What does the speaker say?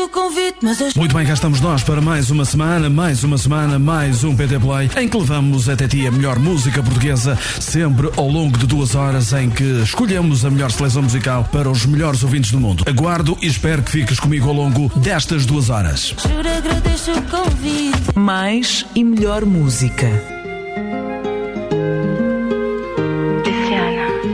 o convite, mas eu... Muito bem, cá estamos nós para mais uma semana, mais um PT Play, em que levamos até ti a melhor música portuguesa, sempre ao longo de 2 horas em que escolhemos a melhor seleção musical para os melhores ouvintes do mundo. Aguardo e espero que fiques comigo ao longo destas 2 horas. Juro, agradeço o convite. Mais e melhor música.